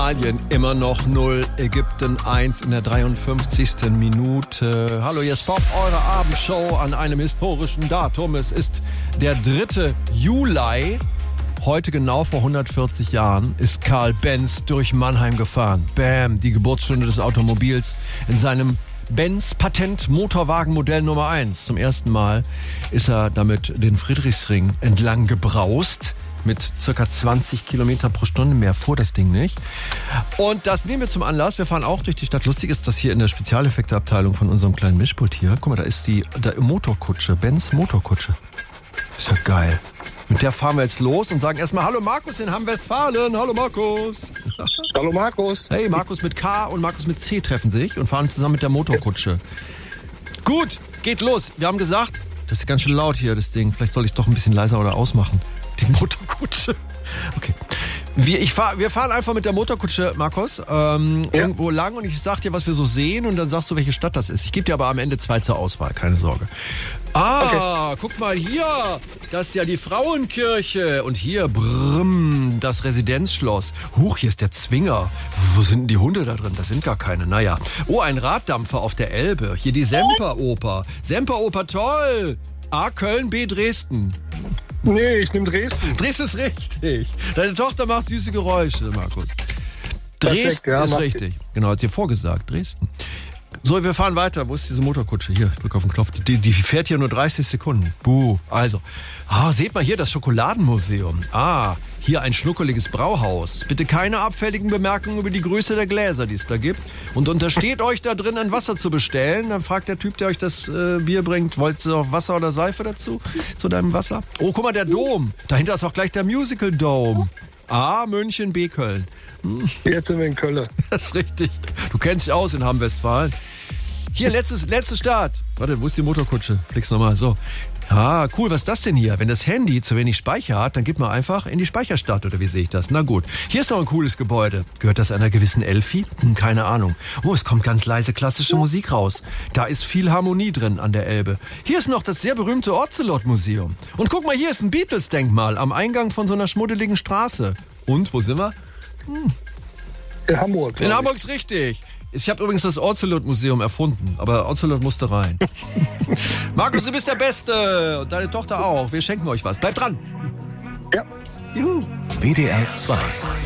Italien immer noch 0, Ägypten 1 in der 53. Minute. Hallo, hier ist Pop, eure Abendshow an einem historischen Datum. Es ist der 3. Juli. Heute genau vor 140 Jahren ist Karl Benz durch Mannheim gefahren. Bam, die Geburtsstunde des Automobils in seinem Benz Patent-Motorwagen-Modell Nummer 1. Zum ersten Mal ist er damit den Friedrichsring entlang gebraust. Mit circa 20 Kilometer pro Stunde. Mehr fuhr das Ding nicht. Und das nehmen wir zum Anlass. Wir fahren auch durch die Stadt. Lustig ist das hier in der Spezialeffekteabteilung von unserem kleinen Mischpult hier. Guck mal, da ist die Motorkutsche. Benz Motorkutsche. Ist ja geil. Mit der fahren wir jetzt los und sagen erstmal Hallo Markus in Hamm-Westfalen. Hallo Markus. Hallo Markus. Hey, Markus mit K und Markus mit C treffen sich und fahren zusammen mit der Motorkutsche. Gut, geht los. Wir haben gesagt, das ist ganz schön laut hier, das Ding. Vielleicht soll ich es doch ein bisschen leiser oder ausmachen. Die Motorkutsche. Okay. Wir fahren einfach mit der Motorkutsche, Markus, irgendwo lang und ich sag dir, was wir so sehen und dann sagst du, welche Stadt das ist. Ich gebe dir aber am Ende 2 zur Auswahl, keine Sorge. Okay. Guck mal hier, das ist ja die Frauenkirche und hier, das Residenzschloss. Huch, hier ist der Zwinger. Wo sind denn die Hunde da drin? Das sind gar keine, naja. Oh, ein Raddampfer auf der Elbe. Hier die Semperoper. Semperoper, toll. A, Köln, B, Dresden. Nee, ich nehme Dresden. Dresden ist richtig. Deine Tochter macht süße Geräusche, Markus. Dresden ist richtig. Genau, hat sie vorgesagt. Dresden. So, wir fahren weiter. Wo ist diese Motorkutsche? Hier, ich drücke auf den Knopf. Die fährt hier nur 30 Sekunden. Buh. Also. Seht mal hier, das Schokoladenmuseum. Hier ein schnuckeliges Brauhaus. Bitte keine abfälligen Bemerkungen über die Größe der Gläser, die es da gibt. Und untersteht euch da drin, ein Wasser zu bestellen. Dann fragt der Typ, der euch das Bier bringt, wollt ihr auch Wasser oder Seife dazu? Zu deinem Wasser? Oh, guck mal, der Dom. Dahinter ist auch gleich der Musical Dome. A, München, B, Köln. Jetzt sind wir in Köln. Das ist richtig. Du kennst dich aus in Hamm-Westfalen. Hier, letztes Start. Warte, wo ist die Motorkutsche? Flick's nochmal. So. Cool, was ist das denn hier? Wenn das Handy zu wenig Speicher hat, dann geht man einfach in die Speicherstadt, oder wie sehe ich das? Na gut. Hier ist noch ein cooles Gebäude. Gehört das einer gewissen Elfi? Keine Ahnung. Oh, es kommt ganz leise klassische Musik raus. Da ist viel Harmonie drin an der Elbe. Hier ist noch das sehr berühmte Ocelot-Museum. Und guck mal, hier ist ein Beatles-Denkmal am Eingang von so einer schmuddeligen Straße. Und, wo sind wir? In Hamburg. In Hamburg ist richtig. Ich habe übrigens das Ocelot-Museum erfunden, aber Ocelot musste rein. Markus, du bist der Beste und deine Tochter auch. Wir schenken euch was. Bleibt dran. Ja. Juhu. WDR 2